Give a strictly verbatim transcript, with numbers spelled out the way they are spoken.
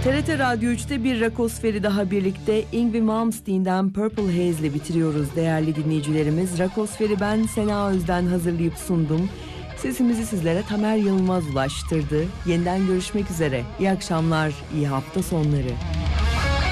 T R T Radyo üçte bir Rakosferi daha birlikte Yngwie Malmsteen'den Purple Haze ile bitiriyoruz değerli dinleyicilerimiz. Rakosferi ben Sena Özden hazırlayıp sundum. Sesimizi sizlere Tamer Yılmaz ulaştırdı. Yeniden görüşmek üzere. İyi akşamlar, iyi hafta sonları.